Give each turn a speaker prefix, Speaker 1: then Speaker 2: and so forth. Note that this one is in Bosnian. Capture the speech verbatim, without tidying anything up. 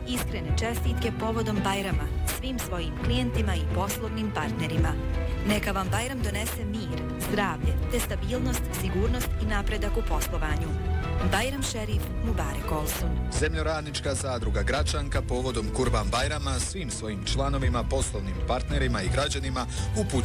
Speaker 1: iskrene čestitke povodom Bajrama svim svojim klijentima i poslovnim partnerima. Neka vam Bajram donese mir, zdravlje, te stabilnost, sigurnost i napredak u poslovanju. Bajram Šerif Mubarek Olsun.
Speaker 2: Zemljoradnička zadruga Gračanka povodom Kurban Bajrama svim svojim članovima, poslovnim partnerima i građanima upućuje